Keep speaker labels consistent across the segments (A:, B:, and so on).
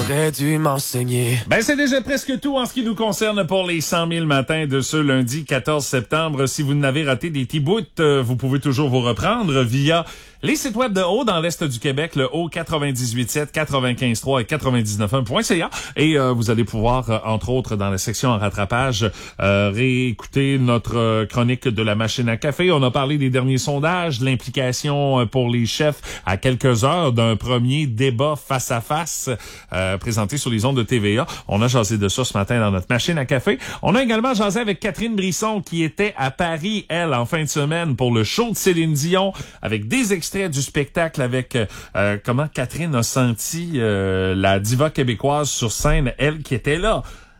A: T'aurais dû m'enseigner.
B: Ben, c'est déjà presque tout en ce qui nous concerne pour les 100 000 matins de ce lundi 14 septembre. Si vous n'avez raté des petits bouts, vous pouvez toujours vous reprendre via les sites web de Haut dans l'Est du Québec, le Haut 98.7, 95.3 et 99.1.ca. Et vous allez pouvoir, entre autres, dans la section en rattrapage, réécouter notre chronique de la machine à café. On a parlé des derniers sondages, de l'implication pour les chefs à quelques heures d'un premier débat face à face présenté sur les ondes de TVA. On a jasé de ça ce matin dans notre machine à café. On a également jasé avec Catherine Brisson qui était à Paris, elle, en fin de semaine pour le show de Céline Dion avec des extraits du spectacle avec comment Catherine a senti la diva québécoise sur scène, elle qui était là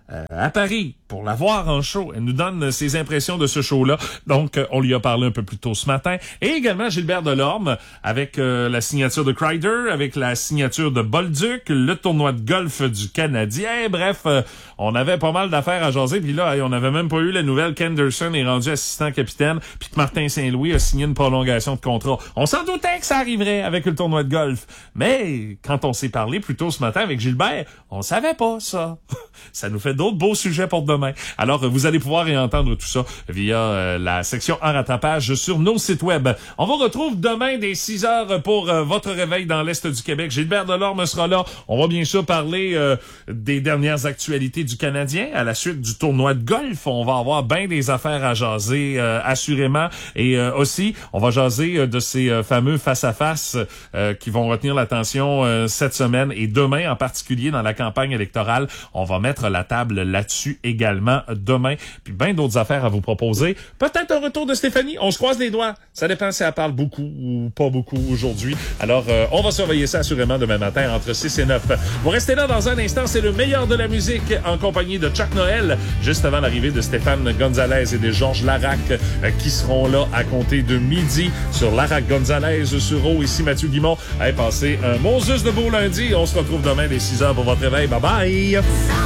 B: à Paris pour la voir en show. Elle nous donne ses impressions de ce show-là. Donc, on lui a parlé un peu plus tôt ce matin. Et également Gilbert Delorme avec la signature de Kreider, avec la signature de Bolduc, le tournoi de golf du Canadien. Bref, on avait pas mal d'affaires à jaser. Puis là, on n'avait même pas eu la nouvelle qu'Henderson est rendu assistant capitaine, puis que Martin Saint-Louis a signé une prolongation de contrat. On s'en doutait que ça arriverait avec le tournoi de golf. Mais quand on s'est parlé plus tôt ce matin avec Gilbert, on savait pas ça. Ça nous fait d'autres beaux sujets pour demain. Alors, vous allez pouvoir y entendre tout ça via la section en rattrapage sur nos sites web. On vous retrouve demain dès 6 heures pour votre réveil dans l'Est du Québec. Gilbert Delorme sera là. On va bien sûr parler des dernières actualités du Canadien à la suite du tournoi de golf. On va avoir bien des affaires à jaser, assurément. Et aussi, on va jaser de ces fameux face-à-face qui vont retenir l'attention cette semaine et demain en particulier dans la campagne électorale. On va mettre la table là-dessus également demain. Puis bien d'autres affaires à vous proposer. Peut-être un retour de Stéphanie. On se croise les doigts. Ça dépend si elle parle beaucoup ou pas beaucoup aujourd'hui. Alors, on va surveiller ça assurément demain matin entre 6 et 9. Vous restez là dans un instant. C'est le meilleur de la musique en compagnie de Chuck Noël, juste avant l'arrivée de Stéphane Gonzalez et de Georges Larac qui seront là à compter de midi sur Larac Gonzalez sur Eau. Ici Mathieu Guimond. Allez, passez un Moses de beau lundi. On se retrouve demain dès 6 heures pour votre réveil. Bye bye!